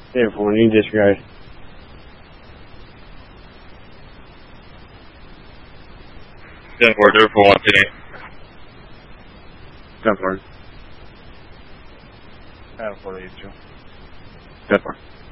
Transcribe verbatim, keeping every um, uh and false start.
ten four, you can disregard. ten four, two four one ten. ten four. ten four, eight two. ten four.